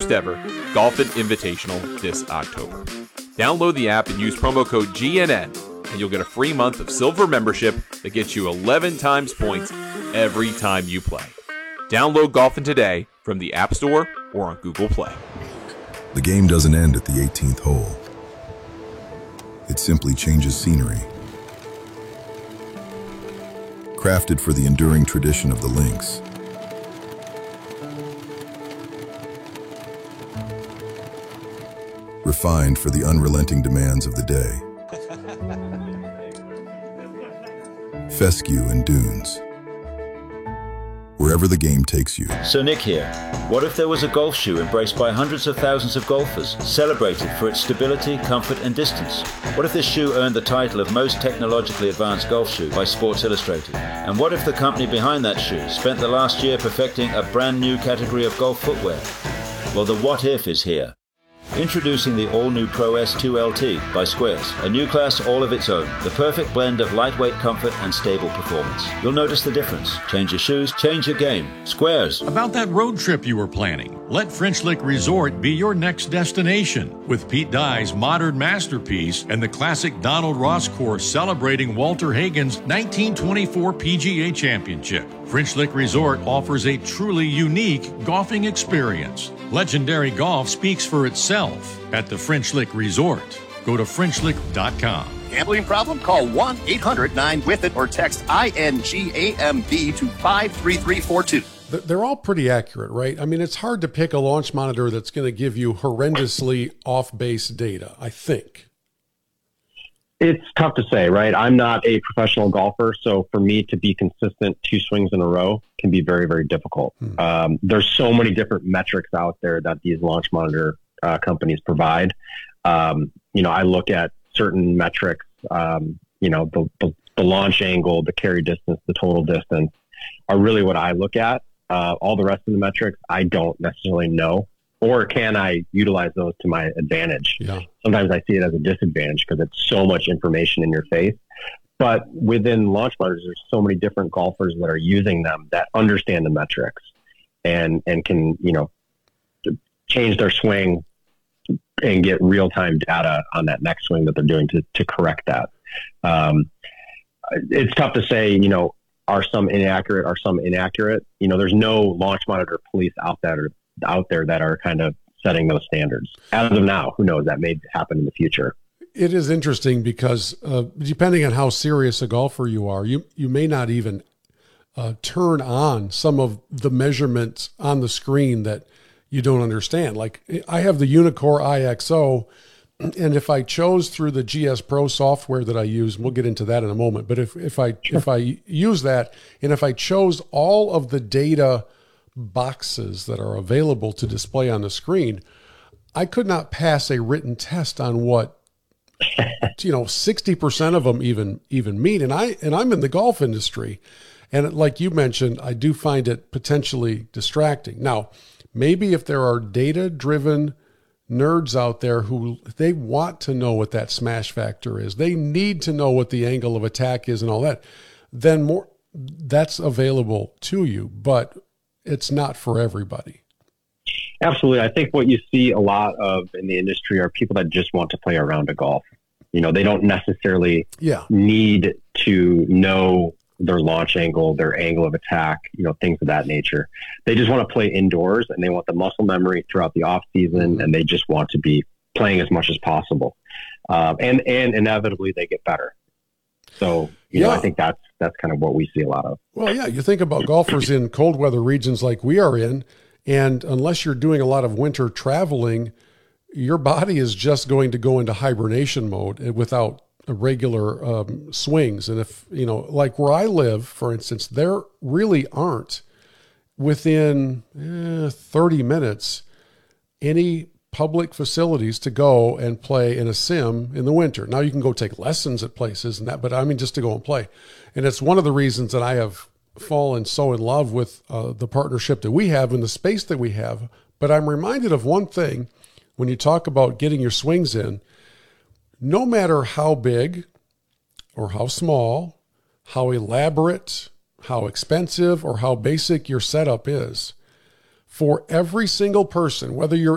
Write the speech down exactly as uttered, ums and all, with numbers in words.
first ever Golfin' Invitational this October. Download the app and use promo code G N N, and you'll get a free month of silver membership that gets you eleven times points every time you play. Download Golfin' today from the App Store or on Google Play. The game doesn't end at the eighteenth hole. It simply changes scenery. Crafted for the enduring tradition of the links. Refined for the unrelenting demands of the day. Fescue and dunes. Wherever the game takes you. So Nick here. What if there was a golf shoe embraced by hundreds of thousands of golfers, celebrated for its stability, comfort and distance? What if this shoe earned the title of most technologically advanced golf shoe by Sports Illustrated? And what if the company behind that shoe spent the last year perfecting a brand new category of golf footwear? Well, the what if is here. Introducing the all-new Pro S two L T by Squares, a new class all of its own, the perfect blend of lightweight comfort and stable performance. You'll notice the difference. Change your shoes, change your game. Squares. About that road trip you were planning, let French Lick Resort be your next destination. With Pete Dye's modern masterpiece and the classic Donald Ross course celebrating Walter Hagen's nineteen twenty-four P G A Championship, French Lick Resort offers a truly unique golfing experience. Legendary golf speaks for itself at the French Lick Resort. Go to French Lick dot com. Gambling problem? Call one eight hundred nine with it or text I N G A M B to five three three four two. They're all pretty accurate, right? I mean, it's hard to pick a launch monitor that's going to give you horrendously off-base data, I think. It's tough to say, right? I'm not a professional golfer, so for me to be consistent two swings in a row can be very, very difficult. Hmm. Um, there's so many different metrics out there that these launch monitor uh, companies provide. Um, you know, I look at certain metrics, um, you know, the, the, the launch angle, the carry distance, the total distance are really what I look at. Uh, all the rest of the metrics, I don't necessarily know. Or can I utilize those to my advantage? Yeah. Sometimes I see it as a disadvantage because it's so much information in your face. But within launch monitors, there's so many different golfers that are using them that understand the metrics and, and can, you know, change their swing and get real-time data on that next swing that they're doing to, to correct that. Um, it's tough to say, you know, are some inaccurate, are some inaccurate? You know, there's no launch monitor police out there out there that are kind of setting those standards. As of now, who knows, that may happen in the future. It is interesting because uh, depending on how serious a golfer you are, you, you may not even uh, turn on some of the measurements on the screen that you don't understand. Like I have the Unicore I X O, and if I chose through the G S Pro software that I use, we'll get into that in a moment, but if, if I, sure. if I use that, and if I chose all of the data boxes that are available to display on the screen, I could not pass a written test on what, you know, sixty percent of them even, even mean. And I, and I'm in the golf industry. And like you mentioned, I do find it potentially distracting. Now, maybe if there are data driven nerds out there who they want to know what that smash factor is, they need to know what the angle of attack is and all that, then more that's available to you. But it's not for everybody. Absolutely. I think what you see a lot of in the industry are people that just want to play a round of golf. You know, they don't necessarily yeah. need to know their launch angle, their angle of attack, you know, things of that nature. They just want to play indoors and they want the muscle memory throughout the off season, and they just want to be playing as much as possible. Um, and, and inevitably they get better. So, you yeah. know, I think that's, that's kind of what we see a lot of. Well, yeah, you think about golfers in cold weather regions like we are in, and unless you're doing a lot of winter traveling, your body is just going to go into hibernation mode without regular um, swings. And if, you know, like where I live, for instance, there really aren't within eh, thirty minutes any public facilities to go and play in a sim in the winter. Now you can go take lessons at places and that, but I mean, just to go and play. And it's one of the reasons that I have fallen so in love with uh, the partnership that we have and the space that we have. But I'm reminded of one thing when you talk about getting your swings in. No matter how big or how small, how elaborate, how expensive, or how basic your setup is, for every single person, whether you're